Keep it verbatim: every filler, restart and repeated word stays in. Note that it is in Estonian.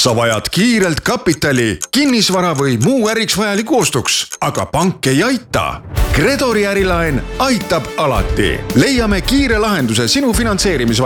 sa vajad kiirelt kapitali, kinnisvara või muu äriks vajaliku ostuks, aga pank ei aita. Kredori ärilaen aitab alati. Leiame kiire lahenduse sinu finantseerimisvajadusele.